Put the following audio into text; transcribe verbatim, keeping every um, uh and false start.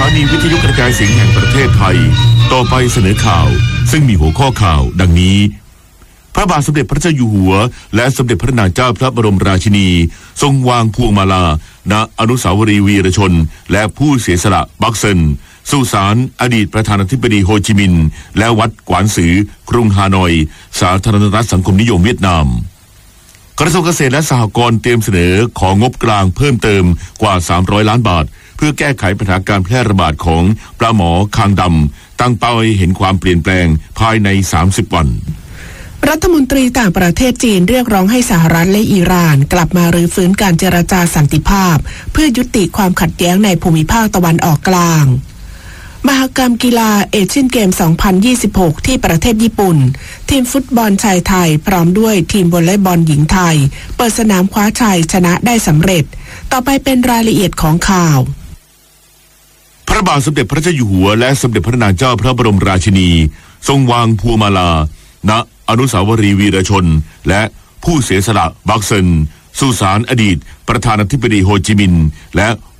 นีวิทยุกระจายเสียงแห่งประเทศไทยต่อไปเสนอข่าวซึ่งมีหัวข้อข่าวดังนี้พระบาทสมเด็จพระเจ้าอยู่หัวและสมเด็จพระนางเจ้าพระบรมราชินีทรงวางพวงมาลาณอนุสาวรีย์วีรชนและผู้เสียสละบักเซินสุสานอดีตประธานาธิบดีโฮจิมินห์และวัดกวานซือกรุงฮานอยสาธารณรัฐสังคมนิยมเวียดนามกระทรวงเกษตรและสหกรณ์เตรียมเสนอของงบกลางเพิ่มเติมกว่าสามร้อยล้านบาทเพื่อแก้ไขปัญหาการแพร่ระบาดของปลาหมอคางดำตั้งเป้าให้เห็นความเปลี่ยนแปลงภายในสามสิบวันรัฐมนตรีต่างประเทศจีนเรียกร้องให้สหรัฐและอิหร่านกลับมารื้อฟื้นการเจรจาสันติภาพเพื่อยุติความขัดแย้งในภูมิภาคตะวันออกกลางมหกรรมกีฬาเอเชียนเกม สองพันยี่สิบหก ที่ประเทศญี่ปุ่นทีมฟุตบอลชายไทยพร้อมด้วยทีมวอลเลย์บอลหญิงไทยเปิดสนามคว้าชัยชนะได้สำเร็จต่อไปเป็นรายละเอียดของข่าวพระบาทสมเด็จพระเจ้าอยู่หัวและสมเด็จพระนางเจ้าพระบรมราชินีทรงวางพวงมาลาณอนุสาวรีย์วีรชนและผู้เสียสละบักเซินสุสานอดีตประธานาธิบดีโฮจิมินห์และ